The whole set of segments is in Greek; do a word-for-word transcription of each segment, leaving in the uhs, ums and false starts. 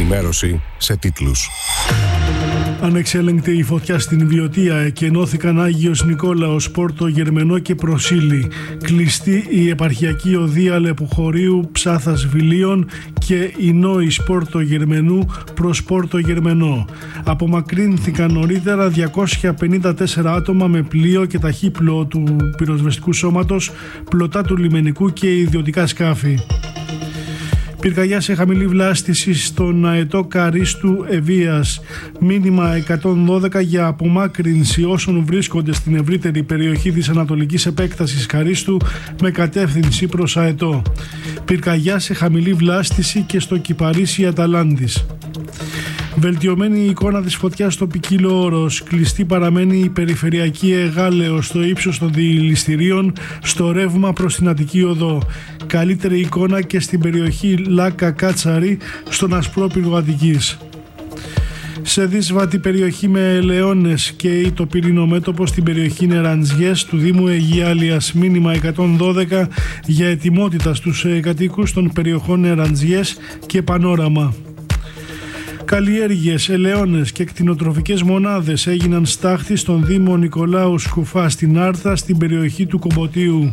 Ενημέρωση σε τίτλους. Ανεξέλεγκτη η φωτιά στην Βιωτία, εκενώθηκαν Άγιος Νικόλαος, Πόρτο Γερμενό και Προσήλη. Κλειστή η επαρχιακή οδεία Λεποχωρίου Ψάθας Βιλίων και η Νόης Πόρτο Γερμενού προς Πόρτο Γερμενό. Απομακρύνθηκαν νωρίτερα διακόσια πενήντα τέσσερα άτομα με πλοίο και ταχύπλοο του πυροσβεστικού σώματος, πλωτά του λιμενικού και ιδιωτικά σκάφη. Πυρκαγιά σε χαμηλή βλάστηση στον αετό Καρίστου Ευβοίας. Μήνυμα εκατόν δώδεκα για απομάκρυνση όσων βρίσκονται στην ευρύτερη περιοχή της ανατολικής επέκτασης Καρίστου με κατεύθυνση προς αετό. Πυρκαγιά σε χαμηλή βλάστηση και στο Κυπαρίσι Αταλάντης. Βελτιωμένη η εικόνα της φωτιάς στο Ποικίλο Όρος. Κλειστή παραμένει η περιφερειακή Εγάλεο στο ύψος των διηληστηρίων στο ρεύμα προς την Αττική Οδό. Καλύτερη εικόνα και στην περιοχή Λάκα Κάτσαρη στον Ασπρόπυργο Αττικής. Σε δύσβατη περιοχή με ελαιώνες και το πυρηνό μέτωπο στην περιοχή Νεραντζιές του Δήμου Αιγιάλειας. Μήνυμα εκατόν δώδεκα για ετοιμότητα στους κατοίκους των περιοχών Νεραντζιές και Πανόραμα. Καλλιέργειες, ελαιώνες και κτηνοτροφικές μονάδες έγιναν στάχτη στον Δήμο Νικολάου Σκουφά στην Άρτα στην περιοχή του Κομποτίου.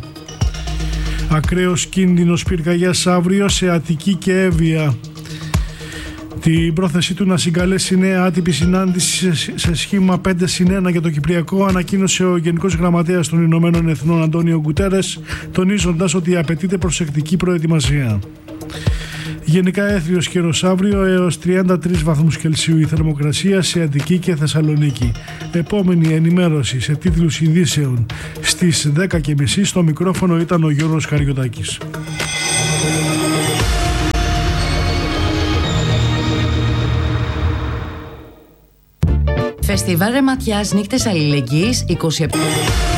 Ακραίος κίνδυνος πυρκαγιάς αύριο σε Αττική και Εύβοια. Την πρόθεσή του να συγκαλέσει νέα άτυπη συνάντηση σε σχήμα πέντε συν ένα για το Κυπριακό ανακοίνωσε ο Γενικός Γραμματέας των Ηνωμένων Εθνών Αντώνιο Γκουτέρες, τονίζοντας ότι απαιτείται προσεκτική προετοιμασία. Γενικά έθριος καιρός αύριο έως τριάντα τρεις βαθμούς Κελσίου η θερμοκρασία σε Αττική και Θεσσαλονίκη. Επόμενη ενημέρωση σε τίτλους ειδήσεων στις δέκα και μισή. Στο μικρόφωνο ήταν ο Γιώργος Χαριωτάκης. Φεστιβάλ Ρεματιάς Νύχτες Αλληλεγγύης είκοσι επτά